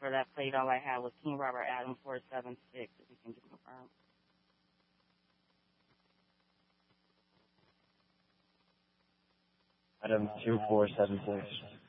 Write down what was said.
for that plate, all I had was King Robert Adam 476, if you can just confirm. Adam 2476.